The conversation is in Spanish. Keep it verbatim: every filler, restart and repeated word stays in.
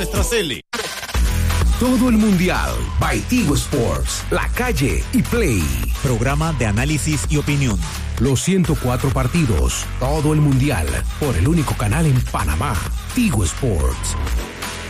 nuestra Cele. Todo el Mundial by Tigo Sports, La Calle y Play. Programa de análisis y opinión. Los ciento cuatro partidos, todo el Mundial, por el único canal en Panamá, Tigo Sports.